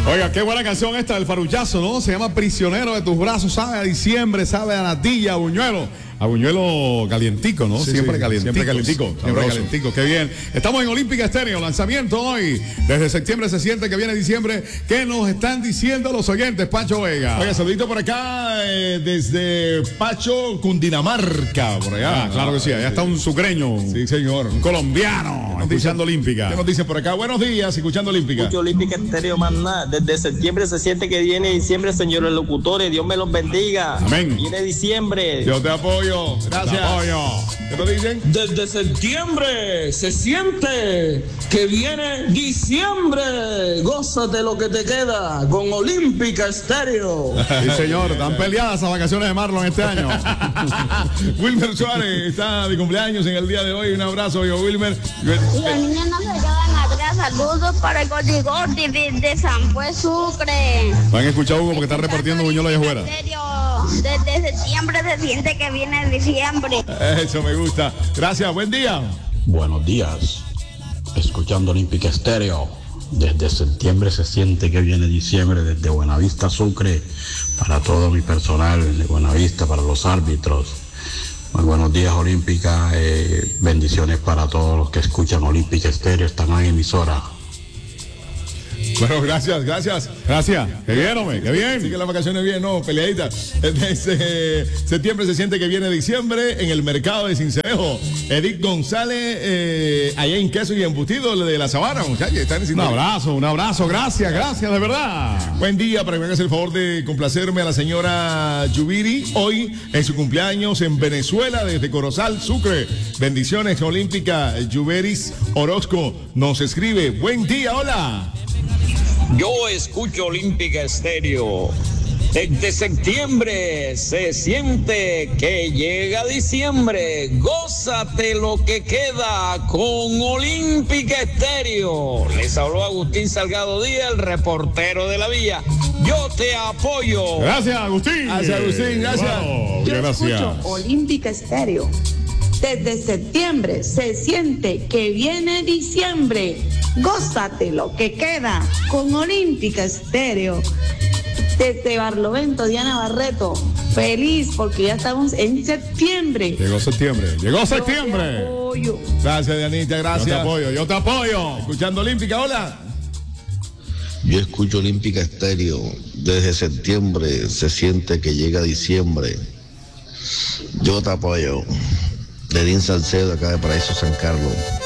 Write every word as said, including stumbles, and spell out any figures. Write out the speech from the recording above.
Oiga, qué buena canción esta del Farullazo, ¿no? Se llama Prisionero de tus brazos, sabe a diciembre, sabe a natilla, a buñuelo. A buñuelo calientico, ¿no? Sí, siempre, sí, calientico, siempre calientico. Siempre Sabroso. calientico, qué bien. Estamos en Olímpica Estéreo, lanzamiento hoy. Desde septiembre se siente que viene diciembre. ¿Qué nos están diciendo los oyentes, Pacho Vega? Oiga, saludito por acá eh, desde Pacho, Cundinamarca, por allá. Ah, claro que sí, allá está un sucreño. Sí, señor. Un colombiano, escuchando Olímpica. ¿Qué nos dicen por acá? Buenos días, escuchando Olímpica. Escucho Olímpica Estéreo, más nada. Desde septiembre se siente que viene diciembre, señores locutores. Dios me los bendiga. Amén. Viene diciembre. Yo te apoyo. Gracias. Te apoyo. ¿Qué nos dicen? Desde septiembre se siente que viene diciembre. Gózate lo que te queda con Olímpica Estéreo. Sí, señor, están peleadas esas vacaciones de Marlon este año. Wilmer Suárez está de cumpleaños en el día de hoy. Un abrazo, yo, Wilmer. Y los niños no se quedan atrás. Saludos para el Gordi Gordi de San Pues Sucre. Van a escuchar a Hugo porque está repartiendo buñuelos allá afuera. Desde septiembre se siente que viene diciembre. Eso me gusta. Gracias, buen día. Buenos días, escuchando Olímpica Estéreo. Desde septiembre se siente que viene diciembre, desde Buenavista, Sucre, para todo mi personal de Buenavista, para los árbitros. Muy buenos días, Olímpica. Eh, bendiciones para todos los que escuchan Olímpica Estéreo, están en emisora. Bueno, gracias, gracias. Gracias. Qué bien, hombre, qué bien. Así que las vacaciones bien, no, peleadita. Desde septiembre se siente que viene diciembre en el mercado de Cincerejo. Edith González, eh, allá en queso y embutido de la Sabana, muchachos. Están Un abrazo, un abrazo. Gracias, gracias, de verdad. Buen día, para que me hagas el favor de complacerme a la señora Yubiri hoy en su cumpleaños en Venezuela, desde Corozal, Sucre. Bendiciones, Olímpica. Yuberis Orozco nos escribe. Buen día, hola. Yo escucho Olímpica Estéreo. Desde septiembre se siente que llega diciembre. Gózate lo que queda con Olímpica Estéreo. Les habló Agustín Salgado Díaz, el reportero de la vía. Yo te apoyo. Gracias, Agustín. Gracias, Agustín, gracias. Wow, Yo gracias. escucho Olímpica Estéreo. Desde septiembre se siente que viene diciembre. Gózate lo que queda con Olímpica Estéreo. Desde Barlovento, Diana Barreto. Feliz porque ya estamos en septiembre. Llegó septiembre, llegó Yo te septiembre. apoyo. Gracias, Dianita, Yo gracias. te apoyo, yo te apoyo. Escuchando Olímpica, hola. Yo escucho Olímpica Estéreo. Desde septiembre se siente que llega diciembre. Yo te apoyo. Dedín Salcedo, acá de Paraíso San Carlos.